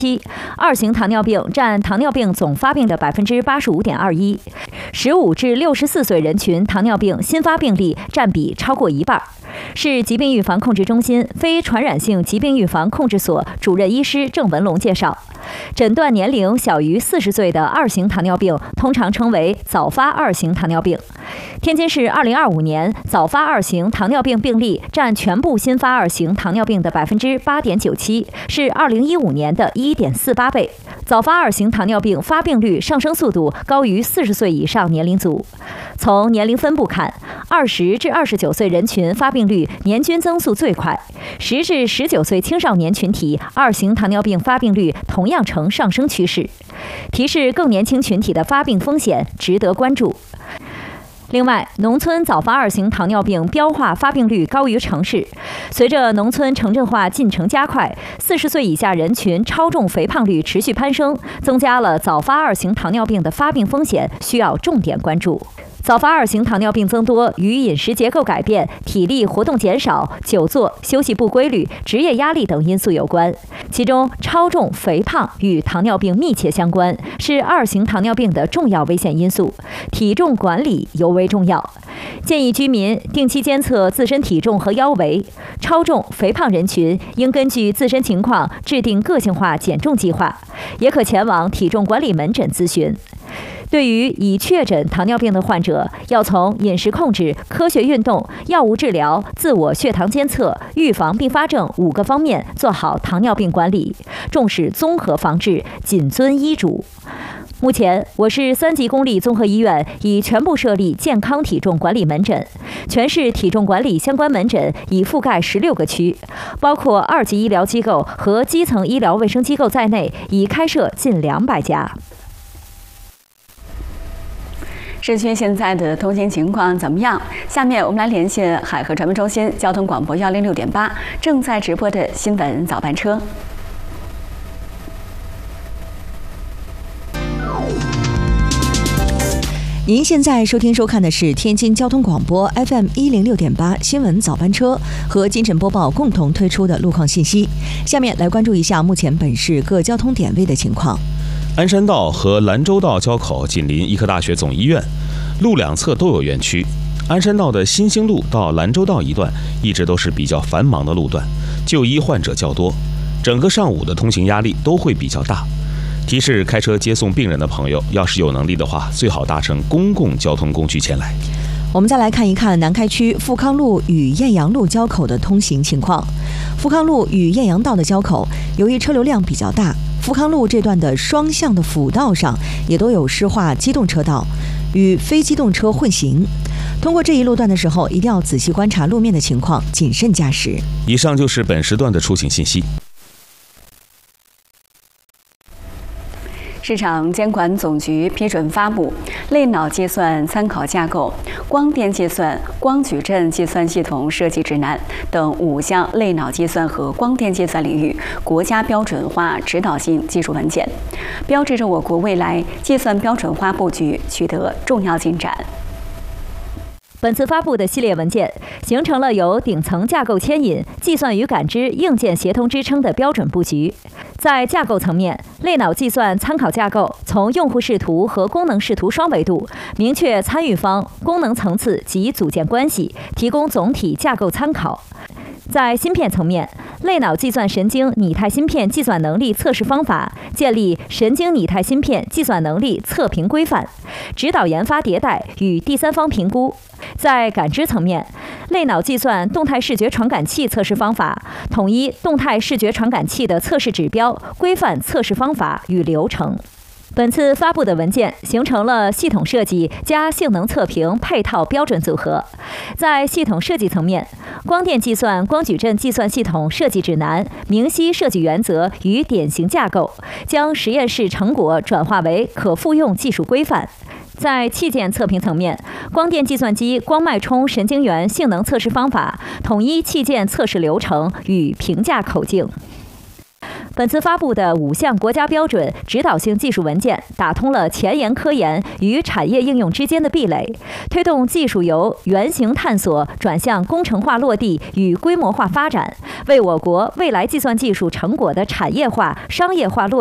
2型糖尿病占糖尿病总发病的85.21%，15至64岁人群糖尿病新发病例占比超过一半。市疾病预防控制中心非传染性疾病预防控制所主任医师郑文龙介绍，诊断年龄小于40岁的2型糖尿病通常称为早发2型糖尿病。天津市2025年早发2型糖尿病病例占全部新发2型糖尿病的8.97%，是2015年的1.48倍。早发2型糖尿病发病率上升速度高于40岁以上年龄组。从年龄分布看，20至29岁人群发病率年均增速最快，10至19岁青少年群体2型糖尿病发病率同样呈上升趋势，提示更年轻群体的发病风险值得关注。另外，农村早发2型糖尿病标化发病率高于城市。随着农村城镇化进程加快，40岁以下人群超重肥胖率持续攀升，增加了早发2型糖尿病的发病风险，需要重点关注。早发2型糖尿病增多与饮食结构改变、体力活动减少、久坐、休息不规律、职业压力等因素有关。其中，超重、肥胖与糖尿病密切相关，是2型糖尿病的重要危险因素。体重管理尤为重要，建议居民定期监测自身体重和腰围。超重、肥胖人群应根据自身情况制定个性化减重计划，也可前往体重管理门诊咨询。对于已确诊糖尿病的患者，要从饮食控制、科学运动、药物治疗、自我血糖监测、预防并发症5个方面做好糖尿病管理，重视综合防治，谨遵医嘱。目前，我市3级公立综合医院已全部设立健康体重管理门诊，全市体重管理相关门诊已覆盖16个区，包括2级医疗机构和基层医疗卫生机构在内，已开设近200家。 市区现在的通行情况怎么样？下面我们来连线海河传媒中心交通广播106.8正在直播的新闻早班车。 您现在收听收看的是天津交通广播 FM 106.8新闻早班车和金晨播报共同推出的路况信息。下面来关注一下目前本市各交通点位的情况。 鞍山道和兰州道交口紧邻医科大学总医院，路两侧都有院区。鞍山道的新兴路到兰州道一段一直都是比较繁忙的路段，就医患者较多，整个上午的通行压力都会比较大。提示开车接送病人的朋友，要是有能力的话，最好搭乘公共交通工具前来。 我们再来看一看南开区富康路与艳阳路交口的通行情况。富康路与艳阳道的交口，由于车流量比较大，富康路这段的双向的辅道上也都有施划机动车道，与非机动车混行。通过这一路段的时候，一定要仔细观察路面的情况，谨慎驾驶。 以上就是本时段的出行信息。 市场监管总局批准发布类脑计算参考架构、光电计算、光矩阵计算系统设计指南等5项类脑计算和光电计算领域国家标准化指导性技术文件，标志着我国未来计算标准化布局取得重要进展。 本次发布的系列文件形成了有顶层架构牵引、计算与感知硬件协同支撑的标准布局。在架构层面，类脑计算参考架构从用户视图和功能视图双维度明确参与方、功能层次及组件关系，提供总体架构参考。在芯片层面，类脑计算神经拟态芯片计算能力测试方法，建立神经拟态芯片计算能力测评规范，指导研发迭代与第三方评估。在感知层面，类脑计算动态视觉传感器测试方法，统一动态视觉传感器的测试指标，规范测试方法与流程。本次发布的文件形成了系统设计加性能测评配套标准组合。在系统设计层面，光电计算光矩阵计算系统设计指南明晰设计原则与典型架构，将实验室成果转化为可复用技术规范。在器件测评层面，光电计算机光脉冲神经元性能测试方法，统一器件测试流程与评价口径。 本次发布的5项国家标准指导性技术文件，打通了前沿科研与产业应用之间的壁垒，推动技术由原型探索转向工程化落地与规模化发展，为我国未来计算技术成果的产业化、商业化落